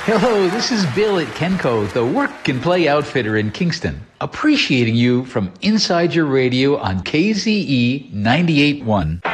Hello, this is Bill at Kenco, the work and play outfitter in Kingston. Appreciating you from inside your radio on KZE 98.1.